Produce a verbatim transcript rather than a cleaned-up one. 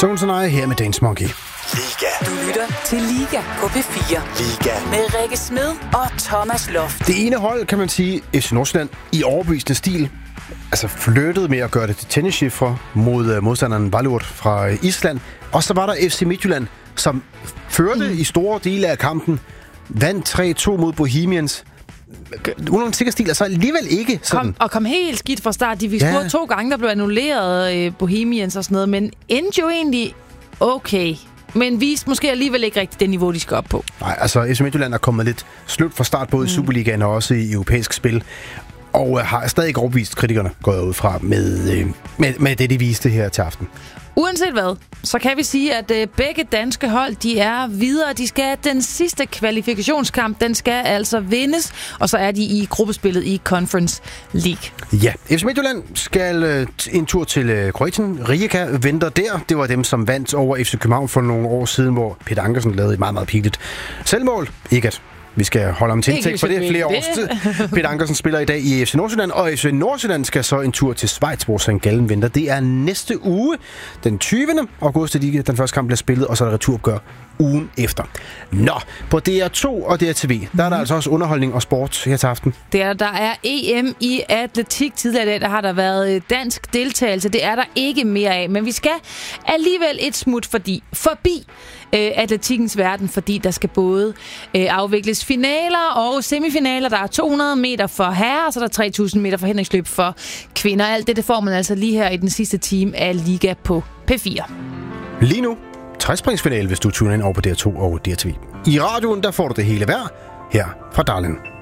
Tones and I her med Dance Monkey. Liga. Du lytter til Liga på P fire. Liga. Med Rikke Smed og Thomas Loft. Det ene hold, kan man sige, F C Nordsjælland i overbevisende stil, altså flyttede med at gøre det til tennischiffre mod uh, modstanderen Valur fra uh, Island. Og så var der F C Midtjylland, som førte mm. i store dele af kampen, vandt tre to mod Bohemians. Uden en sikker stil, altså alligevel ikke sådan. Kom, og kom helt skidt fra start. De fik Ja. scoret to gange, der blev annulleret øh, Bohemians og sådan noget, men endte jo egentlig okay. Men viste måske alligevel ikke rigtigt det niveau, de skal op på. Nej, altså F C Midtjylland er kommet lidt sløvt fra start, både i Superligaen og også i europæisk spil. Og øh, har stadig ikke overbevist kritikerne, går jeg ud fra, med, øh, med, med det, de viste her til aften. Uanset hvad, så kan vi sige, at øh, begge danske hold, de er videre. De skal den sidste kvalifikationskamp, den skal altså vindes, og så er de i gruppespillet i Conference League. Ja, F C Midtjylland skal øh, en tur til øh, Kroatien. Rijeka venter der. Det var dem, som vandt over F C København for nogle år siden, hvor Peter Ankersen lavede et meget, meget pinligt selvmål. Ikke at vi skal holde om til indtægt for det flere års tid. Peter Ankersen spiller i dag i F C Nordsjælland, og F C Nordsjælland skal så en tur til Schweiz, hvor Sankt Gallen venter. Det er næste uge, den tyvende august, den første kamp bliver spillet, og så er der returopgør ugen efter. Nå, på D R to og D R T V, der er der altså også underholdning og sport her til aften. Der, der er E M i atletik. Tidligere i dag, der har der været dansk deltagelse. Det er der ikke mere af, men vi skal alligevel et smut fordi, forbi øh, atletikkens verden, fordi der skal både øh, afvikles finaler og semifinaler. Der er to hundrede meter for herrer, og så er der tre tusind meter forhindringsløb for kvinder. Alt det, det får man altså lige her i den sidste time af Liga på P fire. Lige nu, tre-springsfinale, hvis du tuner ind over på D R to og D R T V. I radioen, der får du det hele hver her fra Darlin.